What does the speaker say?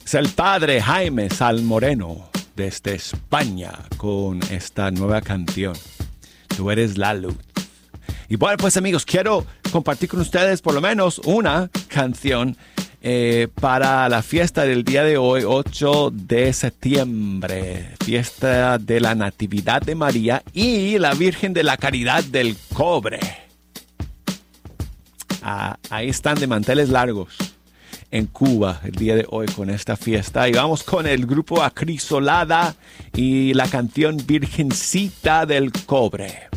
Es el padre Jaime Salmoreno desde España con esta nueva canción, Tú eres la luz. Y bueno, pues amigos, quiero compartir con ustedes por lo menos una canción para la fiesta del día de hoy, 8 de septiembre, fiesta de la Natividad de María y la Virgen de la Caridad del Cobre. Ahí están de manteles largos en Cuba el día de hoy con esta fiesta. Y vamos con el grupo Acrisolada y la canción Virgencita del Cobre.